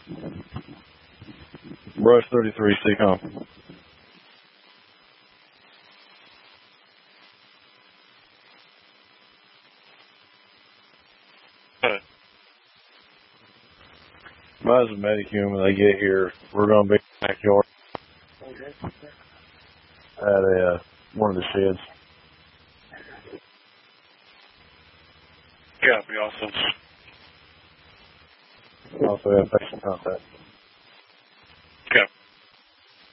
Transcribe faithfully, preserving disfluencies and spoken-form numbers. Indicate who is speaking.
Speaker 1: Brush thirty-three, C COM.
Speaker 2: Good.
Speaker 1: Mine's a Medicum when they get here. We're going to be in the backyard at a, uh, one of the sheds.
Speaker 2: Yeah, it'd be awesome.
Speaker 1: Also have patient contact.